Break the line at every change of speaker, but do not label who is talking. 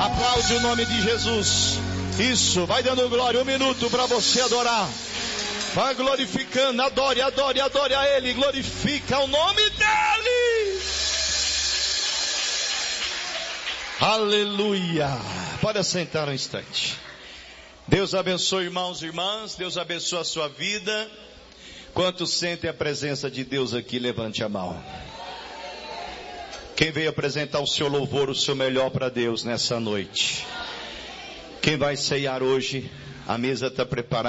Aplaude o nome de Jesus. Isso, vai dando glória. 1 minuto para você adorar. Vai glorificando, adore, adore, adore a Ele. Glorifica o nome dEle. Aleluia. Pode assentar um instante. Deus abençoe, irmãos e irmãs. Deus abençoe a sua vida. Quantos sentem a presença de Deus aqui, levante a mão. Quem veio apresentar o seu louvor, o seu melhor para Deus nessa noite? Quem vai ceiar hoje? A mesa está preparada.